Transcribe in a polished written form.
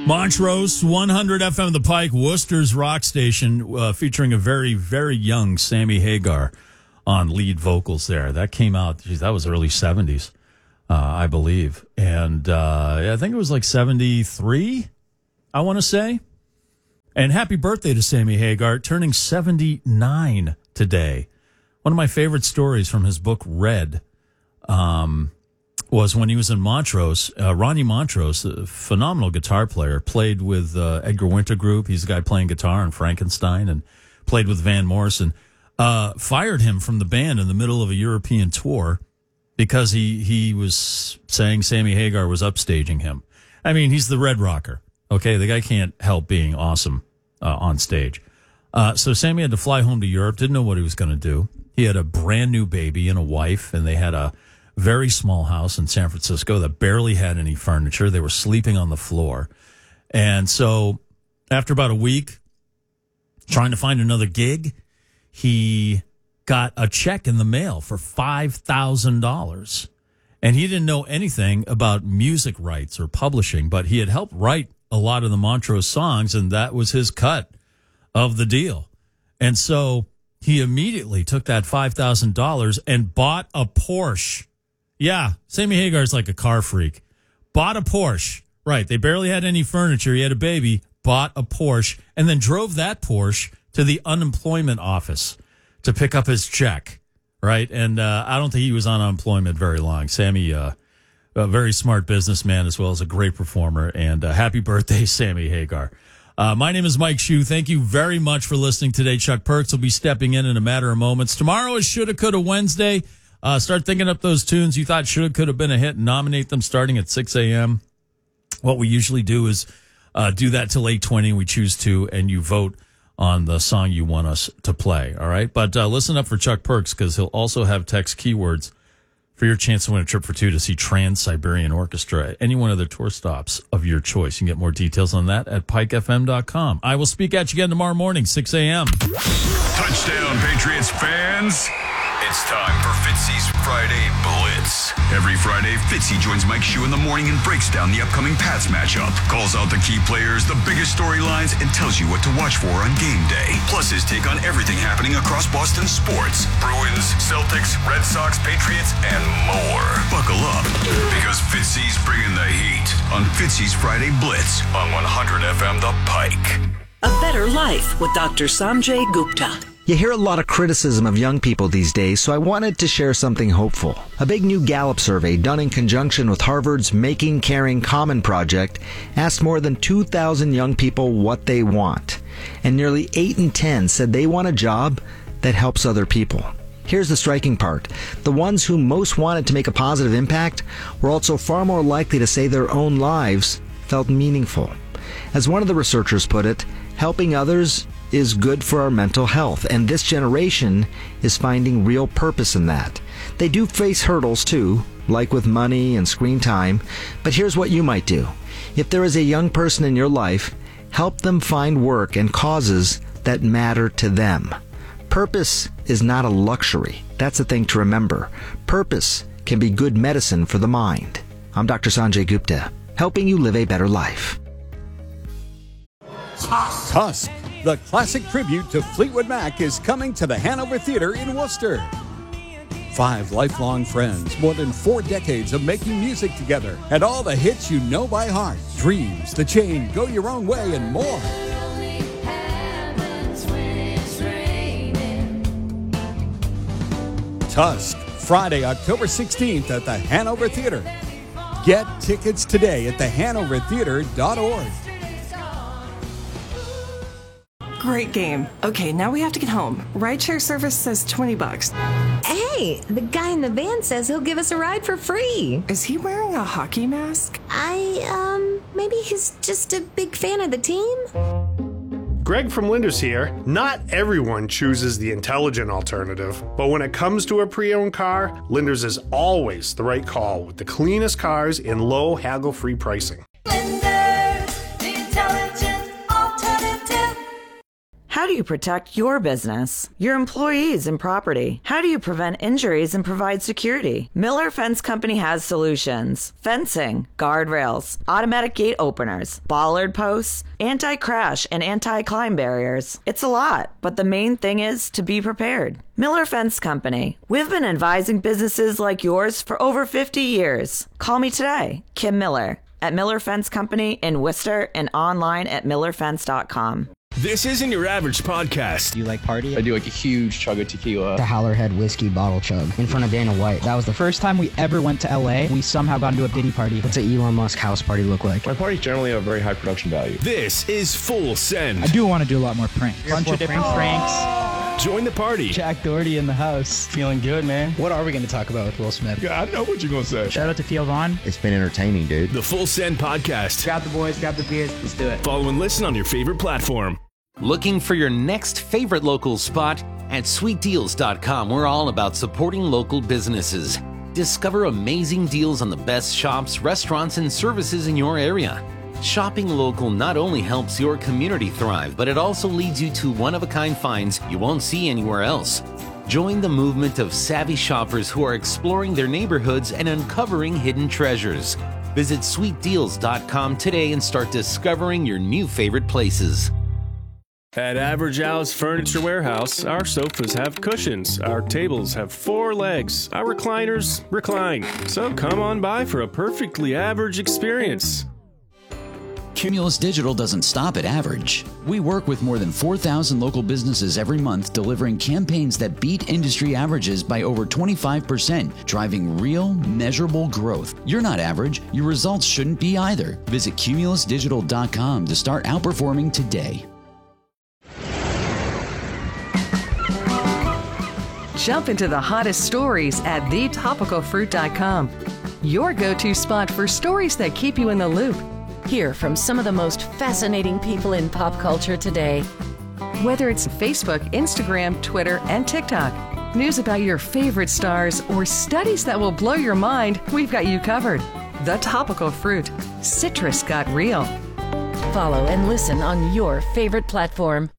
Montrose, 100 FM The Pike, Worcester's rock station, featuring a very, very young Sammy Hagar on lead vocals there. That came out, geez, that was early 70s, I believe. And I think it was like 73, I want to say. And happy birthday to Sammy Hagar, turning 79 today. One of my favorite stories from his book, Red, was when he was in Montrose. Ronnie Montrose, a phenomenal guitar player, played with Edgar Winter Group. He's the guy playing guitar in Frankenstein, and played with Van Morrison. Fired him from the band in the middle of a European tour because he was saying Sammy Hagar was upstaging him. I mean, he's the Red Rocker. Okay, the guy can't help being awesome on stage. So Sammy had to fly home to Europe, didn't know what he was going to do. He had a brand new baby and a wife, and they had a very small house in San Francisco that barely had any furniture. They were sleeping on the floor. And so after about a week trying to find another gig, he got a check in the mail for $5,000. And he didn't know anything about music rights or publishing, but he had helped write a lot of the Montrose songs, and that was his cut of the deal. And so he immediately took that $5,000 and bought a Porsche. Yeah, Sammy Hagar's like a car freak. Bought a Porsche. Right, they barely had any furniture. He had a baby, bought a Porsche, and then drove that Porsche to the unemployment office to pick up his check. Right, and I don't think he was on unemployment very long. Sammy, a very smart businessman as well as a great performer. And happy birthday, Sammy Hagar. My name is Mike Shue. Thank you very much for listening today. Chuck Perks will be stepping in a matter of moments. Tomorrow is Shoulda Coulda Wednesday. Start thinking up those tunes you thought shoulda could have been a hit and nominate them starting at 6 a.m. What we usually do is do that till 8:20. We choose two, and you vote on the song you want us to play. All right, but listen up for Chuck Perks, because he'll also have text keywords for your chance to win a trip for two to see Trans-Siberian Orchestra at any one of their tour stops of your choice. You can get more details on that at pikefm.com. I will speak at you again tomorrow morning, 6 a.m. Touchdown, Patriots fans. It's time for Fitzy's Friday Blitz. Every Friday, Fitzy joins Mike Shue in the morning and breaks down the upcoming Pats matchup, calls out the key players, the biggest storylines, and tells you what to watch for on game day. Plus his take on everything happening across Boston sports. Bruins, Celtics, Red Sox, Patriots, and more. Buckle up, because Fitzy's bringing the heat on Fitzy's Friday Blitz on 100 FM The Pike. A Better Life with Dr. Sanjay Gupta. You hear a lot of criticism of young people these days, so I wanted to share something hopeful. A big new Gallup survey done in conjunction with Harvard's Making Caring Common project asked more than 2,000 young people what they want. And nearly 8 in 10 said they want a job that helps other people. Here's the striking part. The ones who most wanted to make a positive impact were also far more likely to say their own lives felt meaningful. As one of the researchers put it, helping others is good for our mental health, and this generation is finding real purpose in that. They do face hurdles too, like with money and screen time, but here's what you might do. If there is a young person in your life, help them find work and causes that matter to them. Purpose is not a luxury. That's the thing to remember. Purpose can be good medicine for the mind. I'm Dr. Sanjay Gupta, helping you live a better life. Tusk, the classic tribute to Fleetwood Mac, is coming to the Hanover Theatre in Worcester. 5 lifelong friends, more than 4 decades of making music together, and all the hits you know by heart. Dreams, The Chain, Go Your Own Way, and more. Tusk, Friday, October 16th at the Hanover Theatre. Get tickets today at thehanovertheatre.org. Great game. Okay, now we have to get home. Rideshare service says $20. Hey, the guy in the van says he'll give us a ride for free. Is he wearing a hockey mask? Maybe he's just a big fan of the team? Greg from Linders here. Not everyone chooses the intelligent alternative, but when it comes to a pre-owned car, Linders is always the right call with the cleanest cars and low haggle-free pricing. Linders, the intelligent alternative. How How do you protect your business, your employees, and property? How do you prevent injuries and provide security? Miller Fence Company has solutions. Fencing, guardrails, automatic gate openers, bollard posts, anti-crash and anti-climb barriers. It's a lot, but the main thing is to be prepared. Miller Fence Company. We've been advising businesses like yours for over 50 years. Call me today, Kim Miller, at Miller Fence Company in Worcester and online at millerfence.com. This isn't your average podcast. Do you like party? I do like a huge chug of tequila. The Howlerhead whiskey bottle chug in front of Dana White. That was the first time we ever went to LA. We somehow got into a Diddy party. What's an Elon Musk house party look like? My parties generally have very high production value. This is Full Send. I do want to do a lot more pranks. Bunch of different pranks. Join the party. Jack Doherty in the house. Feeling good, man. What are we going to talk about with Will Smith? Yeah, I know what you're going to say. Shout out to Theo Vaughn. It's been entertaining, dude. The Full Send podcast. Grab the boys, grab the beers. Let's do it. Follow and listen on your favorite platform. Looking for your next favorite local spot? At sweetdeals.com, we're all about supporting local businesses. Discover amazing deals on the best shops, restaurants, and services in your area. Shopping local not only helps your community thrive, but it also leads you to one-of-a-kind finds you won't see anywhere else. Join the movement of savvy shoppers who are exploring their neighborhoods and uncovering hidden treasures. Visit sweetdeals.com today and start discovering your new favorite places. At Average Al's Furniture Warehouse, our sofas have cushions, our tables have 4 legs, our recliners recline. So come on by for a perfectly average experience. Cumulus Digital doesn't stop at average. We work with more than 4,000 local businesses every month, delivering campaigns that beat industry averages by over 25%, driving real, measurable growth. You're not average. Your results shouldn't be either. Visit cumulusdigital.com to start outperforming today. Jump into the hottest stories at thetopicalfruit.com. Your go-to spot for stories that keep you in the loop. Hear from some of the most fascinating people in pop culture today. Whether it's Facebook, Instagram, Twitter, and TikTok, news about your favorite stars, or studies that will blow your mind, we've got you covered. The Topical Fruit. Citrus got real. Follow and listen on your favorite platform.